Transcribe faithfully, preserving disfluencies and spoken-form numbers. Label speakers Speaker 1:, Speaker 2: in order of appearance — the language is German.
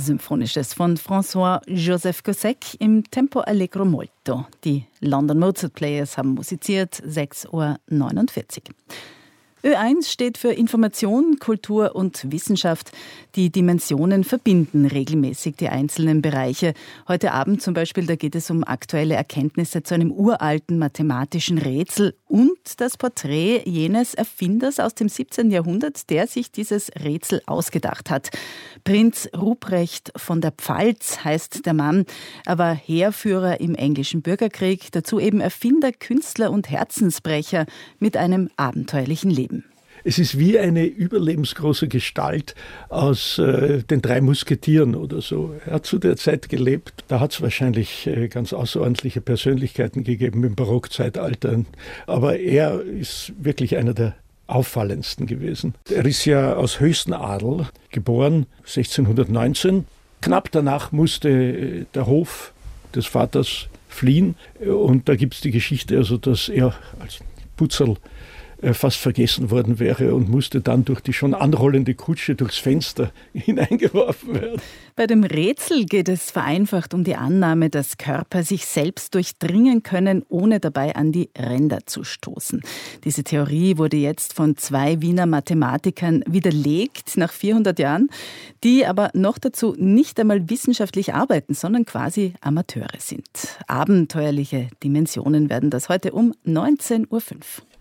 Speaker 1: Symphonisches von François-Joseph Gossec im Tempo Allegro Molto. Die London Mozart Players haben musiziert, sechs Uhr neunundvierzig. Ö eins steht für Information, Kultur und Wissenschaft. Die Dimensionen verbinden regelmäßig die einzelnen Bereiche. Heute Abend zum Beispiel, da geht es um aktuelle Erkenntnisse zu einem uralten mathematischen Rätsel und das Porträt jenes Erfinders aus dem siebzehnten Jahrhundert, der sich dieses Rätsel ausgedacht hat. Prinz Ruprecht von der Pfalz heißt der Mann. Er war Heerführer im englischen Bürgerkrieg, dazu eben Erfinder, Künstler und Herzensbrecher mit einem abenteuerlichen Leben.
Speaker 2: Es ist wie eine überlebensgroße Gestalt aus äh, den drei Musketieren oder so. Er hat zu der Zeit gelebt. Da hat es wahrscheinlich äh, ganz außerordentliche Persönlichkeiten gegeben im Barockzeitalter. Aber er ist wirklich einer der auffallendsten gewesen. Er ist ja aus höchsten Adel, geboren sechzehnhundertneunzehn. Knapp danach musste der Hof des Vaters fliehen. Und da gibt es die Geschichte, also dass er als Putzerl fast vergessen worden wäre und musste dann durch die schon anrollende Kutsche durchs Fenster hineingeworfen werden.
Speaker 1: Bei dem Rätsel geht es vereinfacht um die Annahme, dass Körper sich selbst durchdringen können, ohne dabei an die Ränder zu stoßen. Diese Theorie wurde jetzt von zwei Wiener Mathematikern widerlegt nach vierhundert Jahren, die aber noch dazu nicht einmal wissenschaftlich arbeiten, sondern quasi Amateure sind. Abenteuerliche Dimensionen werden das heute um neunzehn Uhr fünf.